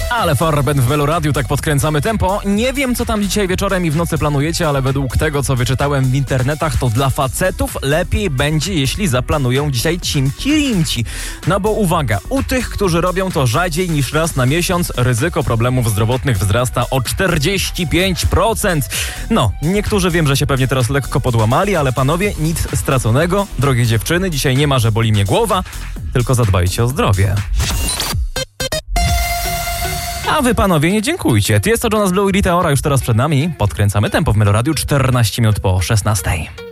Ale Farben w Meloradiu, tak podkręcamy tempo. Nie wiem, co tam dzisiaj wieczorem i w nocy planujecie, ale według tego, co wyczytałem w internetach, to dla facetów lepiej będzie, jeśli zaplanują dzisiaj cimci-rimci. No bo uwaga, u tych, którzy robią to rzadziej niż raz na miesiąc, ryzyko problemów zdrowotnych wzrasta o 45%. No, niektórzy wiem, że się pewnie teraz lekko podłamali, ale panowie, nic straconego. Drogie dziewczyny, dzisiaj nie ma, że boli mnie głowa, tylko zadbajcie o zdrowie. A wy, panowie, nie dziękujcie. Jest to Jonas Blue i Rita Ora już teraz przed nami. Podkręcamy tempo w Meloradiu 14 minut po 16.